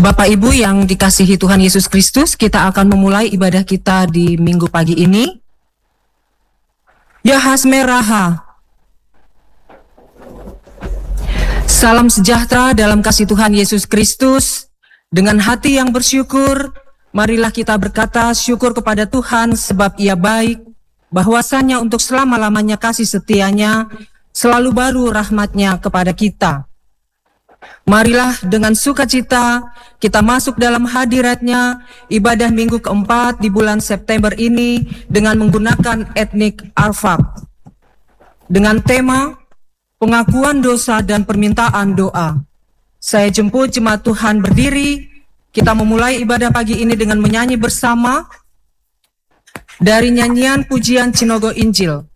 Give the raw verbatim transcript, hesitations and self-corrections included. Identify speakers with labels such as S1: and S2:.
S1: Bapak Ibu yang dikasihi Tuhan Yesus Kristus, kita akan memulai ibadah kita di minggu pagi ini. Yahasmeraha. Salam sejahtera dalam kasih Tuhan Yesus Kristus. Dengan hati yang bersyukur, marilah kita berkata syukur kepada Tuhan sebab Ia baik, bahwasanya untuk selama-lamanya kasih setianya selalu baru rahmat-Nya kepada kita. Marilah dengan sukacita kita masuk dalam hadirat-Nya ibadah minggu keempat di bulan September ini dengan menggunakan etnik Arfak dengan tema pengakuan dosa dan permintaan doa. Saya jemput jemaat Tuhan berdiri. Kita memulai ibadah pagi ini dengan menyanyi bersama dari nyanyian pujian Cinogo Injil.